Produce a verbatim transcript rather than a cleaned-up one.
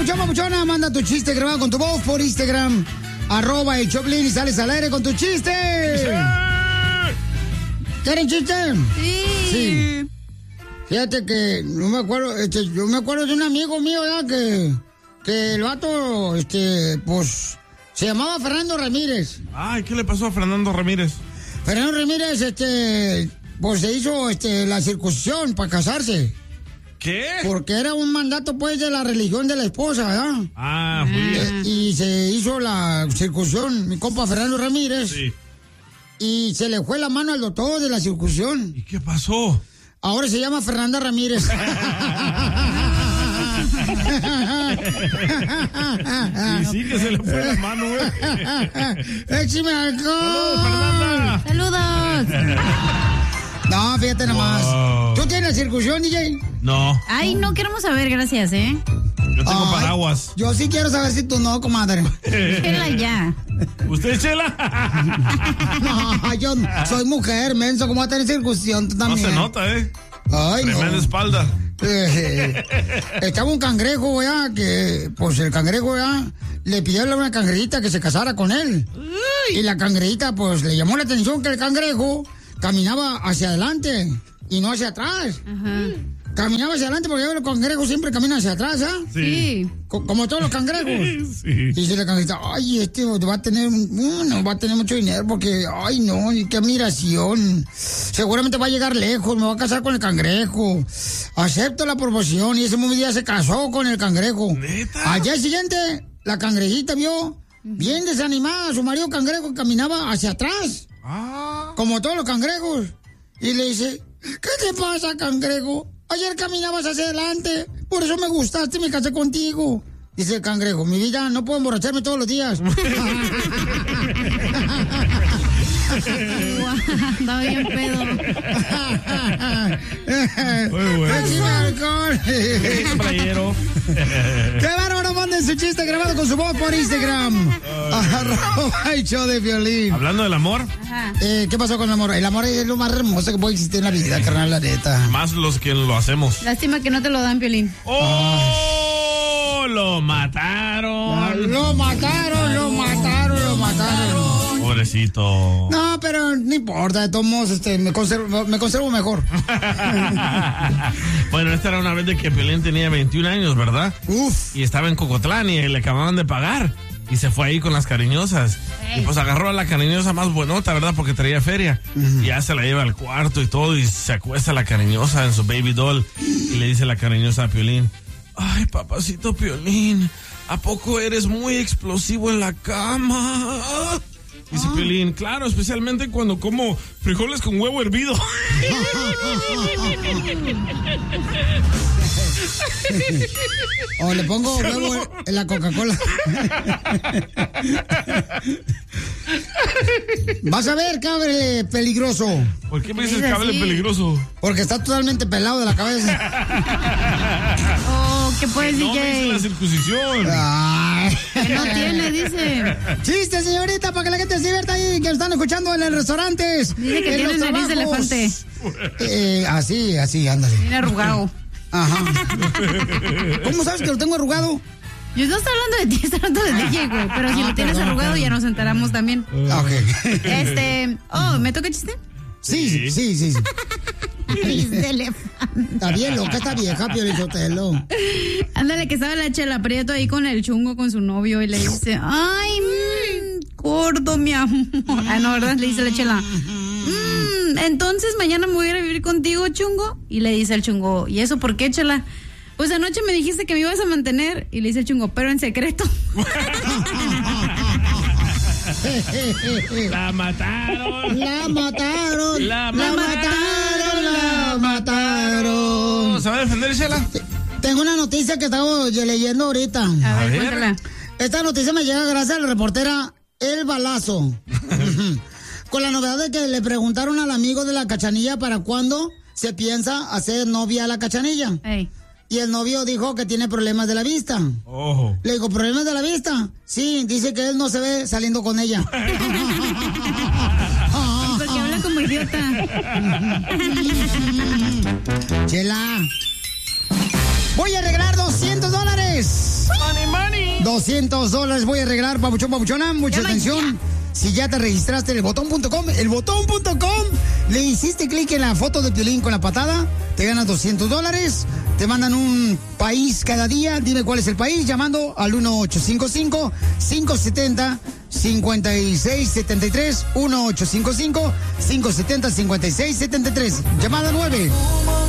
papuchón, papuchona, manda tu chiste grabado con tu voz por Instagram. Arroba el Choplin y sales al aire con tu chiste. ¿Quieren chiste? Sí. Sí. Fíjate que no me acuerdo, este, yo me acuerdo de un amigo mío, ¿verdad? Que, que el vato, este, pues, se llamaba Fernando Ramírez. Ay, ¿qué le pasó a Fernando Ramírez? Fernando Ramírez, este, pues se hizo, este, la circuncisión para casarse. ¿Qué? Porque era un mandato, pues, de la religión de la esposa, ¿verdad? Ah, muy bien. Eh, y se hizo la circuncisión, mi compa Fernando Ramírez. Sí. Y se le fue la mano al doctor de la circuncisión. ¿Y qué pasó? Ahora se llama Fernanda Ramírez. Y sí que se le fue la mano, güey. ¡Échame alcohol! ¡Saludos, Fernanda! ¡Saludos! No, fíjate nomás. Wow. ¿Tú tienes circuncisión, D J? No, Ay, no queremos saber, gracias, ¿eh? yo tengo Ay, paraguas. Yo sí quiero saber si tú no, comadre. Chela ya. ¿Usted, Chela? No, yo soy mujer, menso. ¿Cómo va a tener circuncisión tú No también? se nota, ¿eh? Ay, Tremenda no. espalda. Eh, estaba un cangrejo, ya, que, pues el cangrejo, ya, le pidió a una cangrejita que se casara con él. Y la cangrejita, pues, le llamó la atención que el cangrejo caminaba hacia adelante y no hacia atrás. Ajá. Caminaba hacia adelante porque los cangrejos siempre caminan hacia atrás, ¿ah? Sí. Co- Como todos los cangrejos. Sí. Y dice la cangrejita, ay, este va a tener, no va a tener mucho dinero porque, ay, no, y qué admiración. Seguramente va a llegar lejos, me va a casar con el cangrejo. Acepto la promoción y ese mismo día se casó con el cangrejo. ¿Neta? Al día siguiente, la cangrejita vio, bien desanimada, a su marido cangrejo caminaba hacia atrás, Ah. como todos los cangrejos. Y le dice, ¿qué te pasa, cangrejo? Ayer caminabas hacia adelante, por eso me gustaste y me casé contigo. Dice el cangrejo, mi vida, no puedo emborracharme todos los días. Estaba bien pedo. Muy bueno. ¡Échame alcohol! Playero. ¡Qué bárbaro! Manden su chiste grabado con su voz por Instagram. Arroba el show de Piolín. Hablando del amor, Ajá. Eh, ¿Qué pasó con el amor? El amor es lo más hermoso que puede existir en la vida, carnal, la neta. más los que lo hacemos. Lástima que no te lo dan, Piolín. ¡Oh! Lo mataron. Lo mataron, lo mataron, lo mataron. Pobrecito. No, pero no importa, de todos modos, este, me conservo, me conservo mejor. Bueno, esta era una vez de que Piolín tenía veintiún años, ¿verdad? Uf. Y estaba en Cocotlán y le acababan de pagar. Y se fue ahí con las cariñosas. Ey. Y pues agarró a la cariñosa más buenota, ¿verdad? Porque traía feria. Y ya se la lleva al cuarto y todo. Y se acuesta la cariñosa en su baby doll. Y le dice la cariñosa a Piolín: ay, papacito Piolín, ¿a poco eres muy explosivo en la cama? Dice Piolín: claro, especialmente cuando como frijoles con huevo hervido. O le pongo huevo en la Coca-Cola. Vas a ver, cable peligroso. ¿Por qué me dices dices cable así? peligroso? Porque está totalmente pelado de la cabeza. Oh, ¿qué puedes, No me hice la D J? circuncisión. Ay. Que no tiene, dice. Chiste, señorita, para que la gente se divierta ahí, que están escuchando en los restaurantes. Dice que en tiene los nariz de trabajos. elefante. Eh, así, así, ándale. Tiene arrugado. Ajá. ¿Cómo sabes que lo tengo arrugado? Yo no estoy hablando de ti, estoy hablando de D J, güey. Pero si Ah, lo tienes perdón, arrugado, perdón. ya nos enteramos también. Ah, ok. Este. Oh, ¿me toca chiste? Sí, sí, sí, sí. sí. Nariz de elefante. Está bien loca esta vieja, Piolichotelo. Ándale, que estaba la Chela Prieto ahí con el chungo, con su novio, y le dice: ay, mmm, gordo, mi amor. Ah, no, ¿verdad? Le dice la Chela: mmm, entonces mañana me voy a ir a vivir contigo, chungo. Y le dice el chungo: ¿y eso por qué, Chela? Pues anoche me dijiste que me ibas a mantener. Y le dice el chungo: pero en secreto. La mataron. La mataron. La La mataron. La mataron. ¿Se va a defender, Shela? Tengo una noticia que estaba leyendo ahorita. A ver, ver. cuéntala. Esta noticia me llega gracias a la reportera El Balazo. Con la novedad de que le preguntaron al amigo de la Cachanilla para cuándo se piensa hacer novia a la Cachanilla. Ey. Y el novio dijo que tiene problemas de la vista. Ojo. Le digo, ¿problemas de la vista? Sí, dice que él no se ve saliendo con ella. Porque habla como idiota. Chela. Voy a regalar doscientos dólares. Money, doscientos dólares voy a regalar, papuchón, papuchona. Mucha Llama atención. ya. Si ya te registraste en el botón punto com, el botón punto com, le hiciste clic en la foto de Piolín con la patada, te ganas doscientos dólares, te mandan un país cada día, dime cuál es el país, llamando al uno ocho cinco cinco, cinco siete cero, cinco seis siete tres, uno ocho cinco cinco, cinco siete cero, cinco seis siete tres, llamada nueve.